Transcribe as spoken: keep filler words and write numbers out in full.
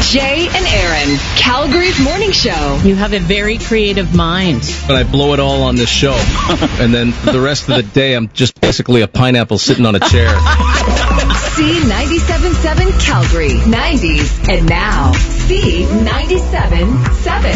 Jay and Aaron, Calgary's morning show. You have a very creative mind. But I blow it all on this show. And then for the rest of the day, I'm just basically a pineapple sitting on a chair. C ninety-seven point seven Calgary, nineties, and now C ninety-seven point seven.